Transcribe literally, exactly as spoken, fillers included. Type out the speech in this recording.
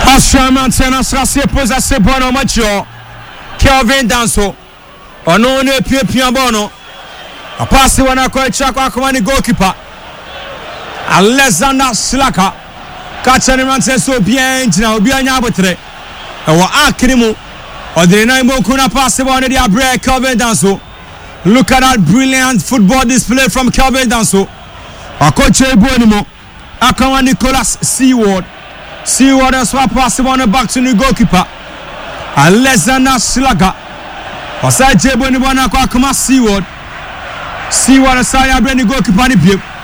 Assurément, maintenant, sera se pose à ce bon match. Kelvin Danso. On a pied pied en bon. A passe on a quoi chakwa comme un goalkeeper. Alexander Slaka. Kachaniment so bien, na bien nyabotre. Wa akrimu. Odrena mo kuna passe on the break Kelvin Danso. Look at that brilliant football display from Kelvin Danso. A coach Ebonimo. Akawa Nicholas Seaward. Seaward has swap pass on the back to the goalkeeper. Alexander Slaka. Osai Ebonimo na kwa kama Seaward. Seaward asaya brand goalkeeper ni pie.